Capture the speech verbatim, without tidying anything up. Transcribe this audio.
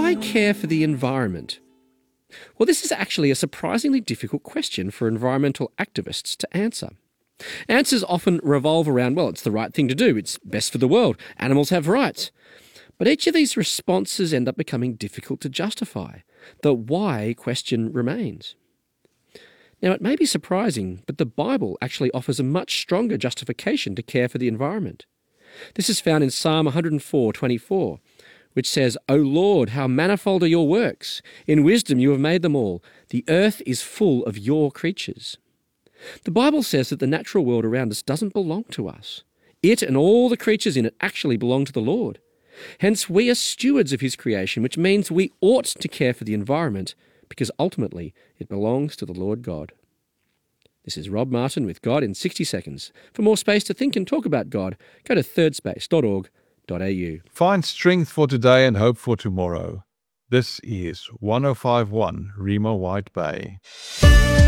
why care for the environment? Well, this is actually a surprisingly difficult question for environmental activists to answer. Answers often revolve around, well, it's the right thing to do, it's best for the world, animals have rights. But each of these responses end up becoming difficult to justify. The why question remains. Now, it may be surprising, but the Bible actually offers a much stronger justification to care for the environment. This is found in Psalm one oh four twenty-four, which says, "O Lord, how manifold are your works! In wisdom you have made them all. The earth is full of your creatures." The Bible says that the natural world around us doesn't belong to us. It and all the creatures in it actually belong to the Lord. Hence, we are stewards of his creation, which means we ought to care for the environment because ultimately it belongs to the Lord God. This is Rob Martin with God in sixty seconds. For more space to think and talk about God, go to third space dot org dot a u. Find strength for today and hope for tomorrow. This is one oh five point one Rima White Bay.